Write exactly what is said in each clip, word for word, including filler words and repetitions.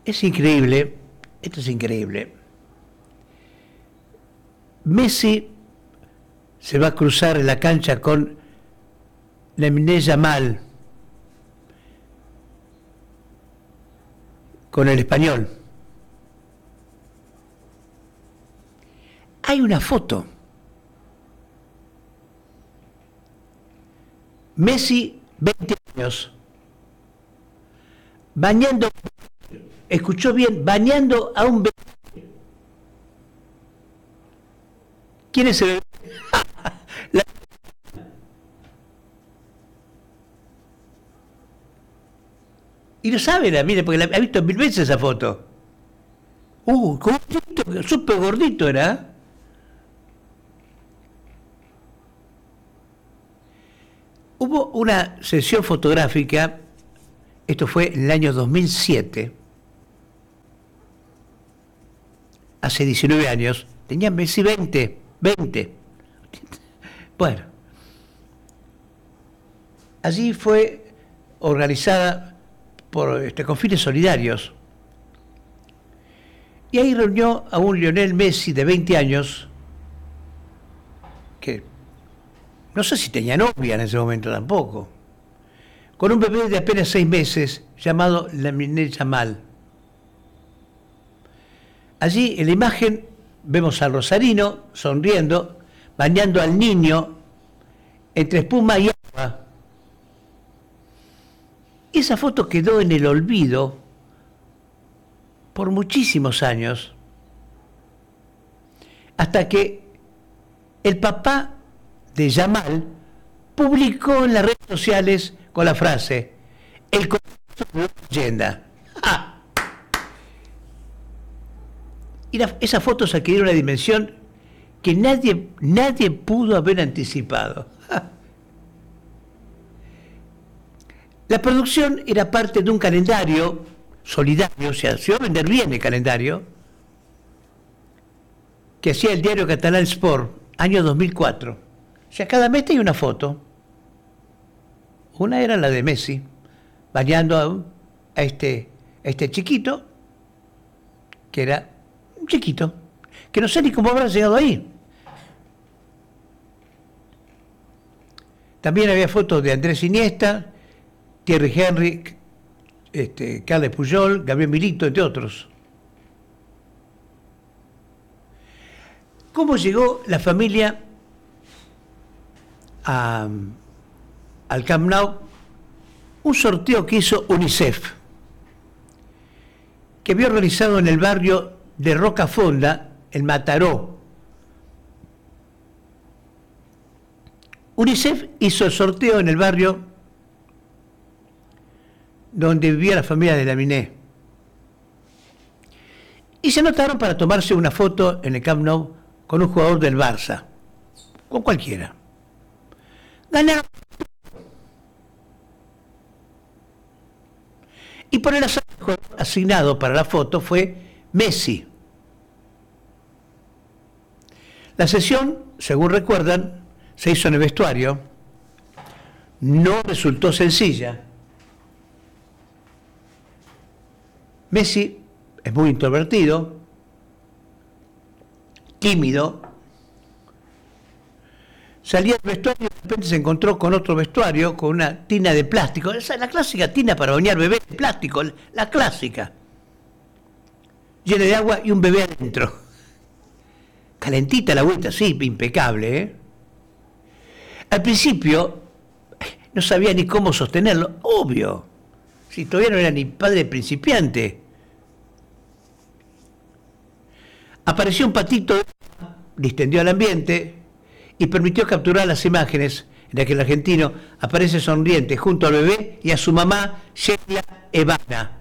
Es increíble, esto es increíble. Messi se va a cruzar en la cancha con Lamine Yamal, con el español. Hay una foto. Messi, veinte años, bañando, escuchó bien, bañando a un bebé. ¿Quién es el bebé? La... Y lo sabe, la, mire, porque la ha visto mil veces esa foto. Uh, gordito, súper gordito era. Hubo una sesión fotográfica, esto fue en el año dos mil siete, hace diecinueve años, tenía Messi veinte, veinte. Bueno, allí fue organizada por, este, con fines solidarios, y ahí reunió a un Lionel Messi de veinte años, que no sé si tenía novia en ese momento tampoco, con un bebé de apenas seis meses llamado Lamine Yamal. Allí en la imagen vemos al rosarino sonriendo, bañando al niño entre espuma y agua. Esa foto quedó en el olvido por muchísimos años, hasta que el papá de Yamal publicó en las redes sociales con la frase: el comienzo de una leyenda. ¡Ah! Y la, esa foto se adquirió una dimensión que nadie, nadie pudo haber anticipado. ¡Ah! La producción era parte de un calendario solidario, o sea, se iba a vender bien el calendario, que hacía el diario catalán Sport, año dos mil cuatro. O sea, cada mes tenía una foto. Una era la de Messi, bañando a, a, este, a este chiquito, que era un chiquito, que no sé ni cómo habrá llegado ahí. También había fotos de Andrés Iniesta, Thierry Henry, este, Carles Puyol, Gabriel Milito, entre otros. ¿Cómo llegó la familia a, al Camp Nou? Un sorteo que hizo UNICEF, que había realizado en el barrio de Rocafonda, en Mataró. UNICEF hizo el sorteo en el barrio donde vivía la familia de Lamine. Y se anotaron para tomarse una foto en el Camp Nou con un jugador del Barça, con cualquiera. Ganaron. Y por el azar, el jugador asignado para la foto fue Messi. La sesión, según recuerdan, se hizo en el vestuario. No resultó sencilla. Messi es muy introvertido, tímido. Salía del vestuario y de repente se encontró con otro vestuario, con una tina de plástico. Esa es la clásica tina para bañar bebés de plástico, la clásica. Llena de agua y un bebé adentro. Calentita la agüita, sí, impecable, ¿eh? Al principio no sabía ni cómo sostenerlo, obvio. Si todavía no era ni padre principiante. Apareció un patito, distendió al ambiente y permitió capturar las imágenes en las que el argentino aparece sonriente junto al bebé y a su mamá, Sheila Evana.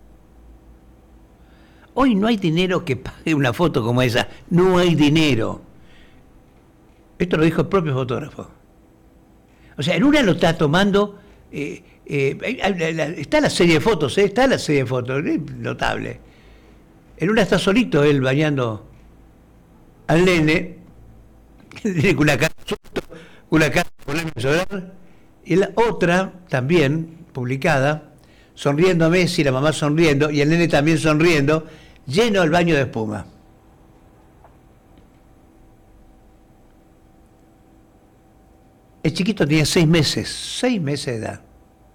Hoy no hay dinero que pague una foto como esa. No hay dinero. Esto lo dijo el propio fotógrafo. O sea, en una lo está tomando... Eh, eh, está la serie de fotos, eh, está la serie de fotos, eh, notable. En una está solito él bañando al nene, con una cara una cara con la solar, y en la otra, también publicada, sonriendo a Messi, la mamá sonriendo, y el nene también sonriendo, lleno el baño de espuma. El chiquito tenía seis meses, seis meses de edad.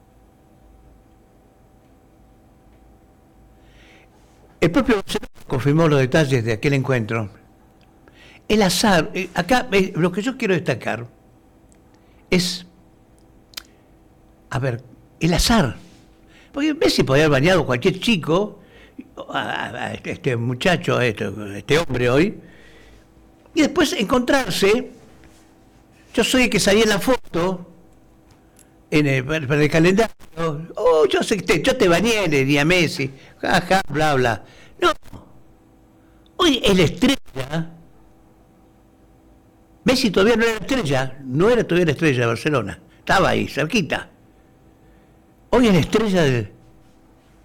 El propio Barcelona confirmó los detalles de aquel encuentro. El azar, acá lo que yo quiero destacar es, a ver, el azar. Porque Messi podía haber bañado cualquier chico, a, a este muchacho, a este, a este hombre hoy, y después encontrarse, yo soy el que salía en la foto, en el, para el calendario, oh, yo sé que te, yo te bañé, le diría Messi, jaja, bla, bla. No, hoy el estrella, Messi todavía no era estrella, no era todavía la estrella de Barcelona, estaba ahí, cerquita. Hoy es la estrella del